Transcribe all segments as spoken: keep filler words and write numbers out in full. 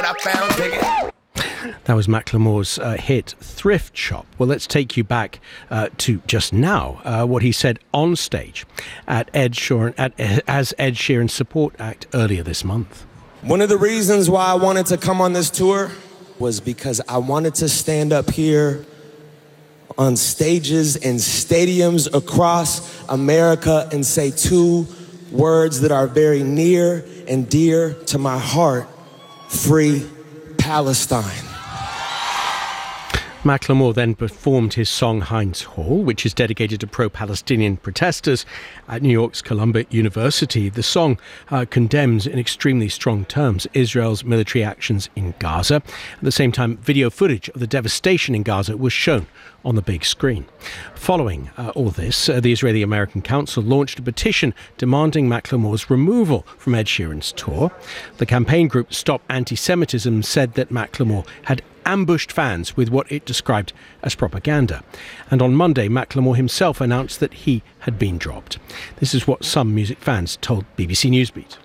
what I found, dig it. That was Macklemore's uh, hit Thrift Shop. Well, let's take you back uh, to just now, uh, what he said on stage at Ed Sheeran, at, as Ed Sheeran's support act earlier this month. One of the reasons why I wanted to come on this tour was because I wanted to stand up here on stages and stadiums across America and say two words that are very near and dear to my heart: free Palestine. Macklemore then performed his song Heinz Hall, which is dedicated to pro-Palestinian protesters at New York's Columbia University. The song uh, condemns in extremely strong terms Israel's military actions in Gaza. At the same time, video footage of the devastation in Gaza was shown on the big screen. Following uh, all this, uh, the Israeli-American Council launched a petition demanding Macklemore's removal from Ed Sheeran's tour. The campaign group Stop Anti-Semitism said that Macklemore had ambushed fans with what it described as propaganda. And on Monday, Macklemore himself announced that he had been dropped. This is what some music fans told B B C Newsbeat.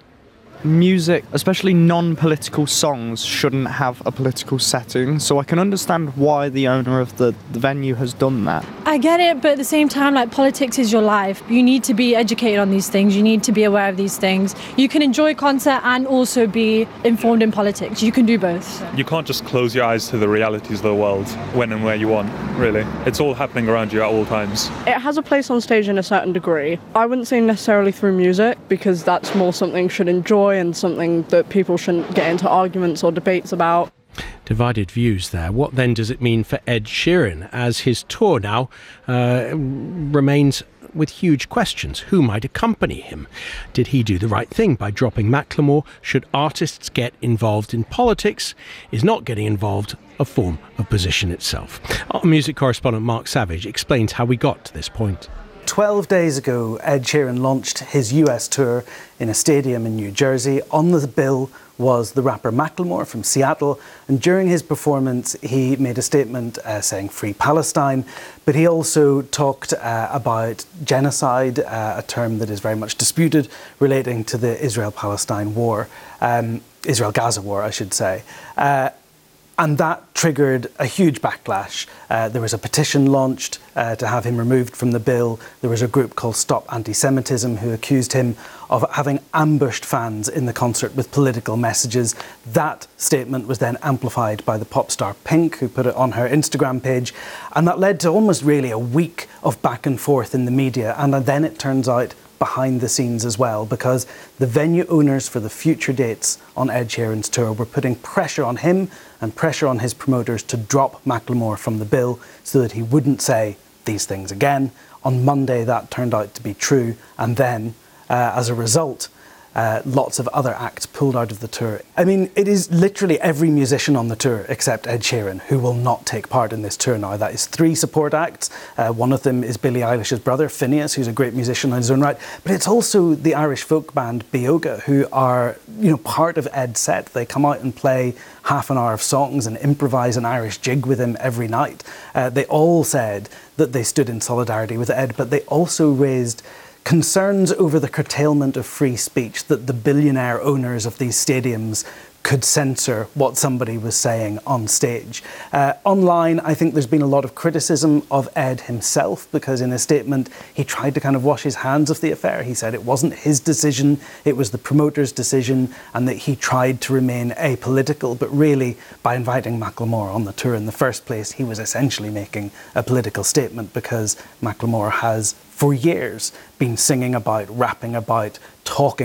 Music, especially non-political songs, shouldn't have a political setting, so I can understand why the owner of the, the venue has done that. I get it, but at the same time, like, politics is your life. You need to be educated on these things. You need to be aware of these things. You can enjoy concert and also be informed in politics. You can do both. You can't just close your eyes to the realities of the world when and where you want, really. It's all happening around you at all times. It has a place on stage in a certain degree. I wouldn't say necessarily through music, because that's more something you should enjoy and something that people shouldn't get into arguments or debates about. Divided views there. What then does it mean for Ed Sheeran as his tour now uh, remains with huge questions? Who might accompany him? Did he do the right thing by dropping Macklemore? Should artists get involved in politics? Is not getting involved a form of position itself? Our music correspondent Mark Savage explains how we got to this point. Twelve days ago, Ed Sheeran launched his U S tour in a stadium in New Jersey. On the bill was the rapper Macklemore from Seattle, and during his performance he made a statement uh, saying free Palestine, but he also talked uh, about genocide, uh, a term that is very much disputed, relating to the Israel-Palestine war, um, Israel-Gaza war I should say. Uh, And that triggered a huge backlash. Uh, there was a petition launched uh, to have him removed from the bill. There was a group called Stop Anti-Semitism who accused him of having ambushed fans in the concert with political messages. That statement was then amplified by the pop star Pink, who put it on her Instagram page. And that led to almost really a week of back and forth in the media. And then it turns out behind the scenes as well, because the venue owners for the future dates on Ed Sheeran's tour were putting pressure on him and pressure on his promoters to drop Macklemore from the bill so that he wouldn't say these things again. On Monday that turned out to be true, and then uh, as a result Uh, lots of other acts pulled out of the tour. I mean, it is literally every musician on the tour except Ed Sheeran who will not take part in this tour now. That is three support acts. Uh, one of them is Billie Eilish's brother, Phineas, who's a great musician in his own right. But it's also the Irish folk band Bioga, who are, you know, part of Ed's set. They come out and play half an hour of songs and improvise an Irish jig with him every night. Uh, they all said that they stood in solidarity with Ed, but they also raised concerns over the curtailment of free speech, that the billionaire owners of these stadiums could censor what somebody was saying on stage. Uh, online, I think there's been a lot of criticism of Ed himself, because in a statement he tried to kind of wash his hands of the affair. He said it wasn't his decision, it was the promoter's decision, and that he tried to remain apolitical. But really, by inviting Macklemore on the tour in the first place, he was essentially making a political statement, because Macklemore has for years been singing about, rapping about, talking